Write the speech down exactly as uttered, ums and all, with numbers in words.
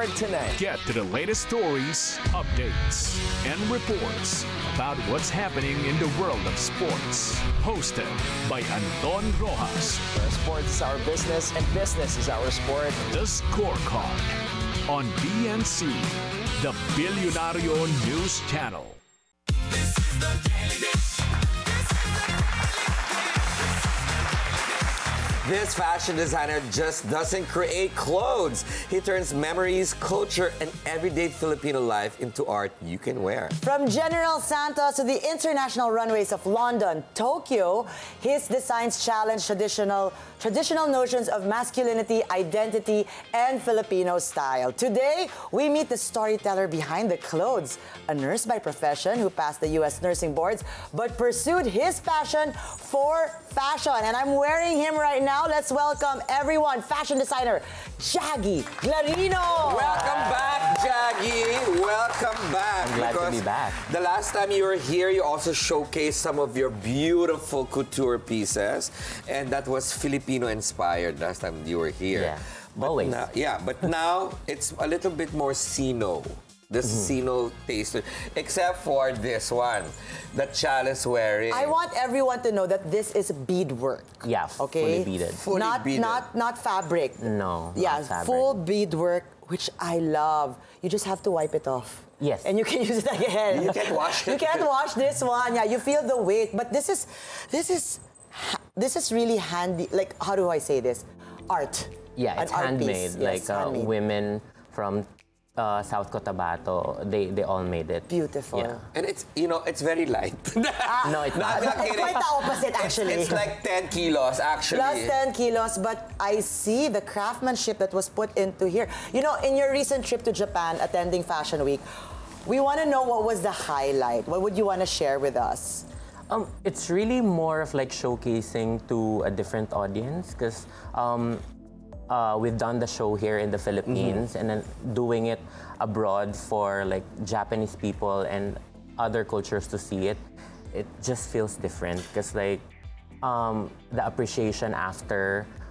Sport Tonight. Get to the latest stories, updates, and reports about what's happening in the world of sports. Hosted by Anton Rojas. Where sports is our business and business is our sport. The Scorecard on B N C, the Billionario News Channel. This is the Daily Dish. This fashion designer just doesn't create clothes. He turns memories, culture, and everyday Filipino life into art you can wear. From General Santos to the international runways of London, Tokyo, his designs challenge traditional traditional notions of masculinity, identity, and Filipino style. Today, we meet the storyteller behind the clothes, a nurse by profession who passed the U S nursing boards but pursued his passion for fashion. And I'm wearing him right now. Let's welcome everyone, fashion designer Jaggy Glarino. Welcome back, Jaggy. Welcome back. I'm glad to Because be back. The last time you were here, you also showcased some of your beautiful couture pieces, and that was Filipino-inspired last time you were here. Yeah, But always. now- yeah, but now it's a little bit more Sino. The Sino taste, except for this one, the chalice wearing. I want everyone to know that this is beadwork. Yeah, Okay. fully beaded. Fully not beaded. not not fabric. No, not Yeah, fabric. full beadwork, which I love. You just have to wipe it off. Yes. And you can use it again. You can't wash You it. can't wash this one. Yeah, you feel the weight, but this is this is ha- this is really handy. Like, how do I say this? Art. Yeah, An it's art handmade. piece. Like Yes, uh, handmade. women from uh, South Cotabato, they they all made it. Beautiful. Yeah. And it's, you know, it's very light. No, it's No, I'm not. not It's kidding. quite the opposite, actually. It's like ten kilos, actually. Plus ten kilos, but I see the craftsmanship that was put into here. You know, in your recent trip to Japan, attending Fashion Week, we want to know what was the highlight. What would you want to share with us? Um, it's really more of like showcasing to a different audience because um, uh, we've done the show here in the Philippines and then doing it abroad for like Japanese people and other cultures to see it. It just feels different because like um, the appreciation after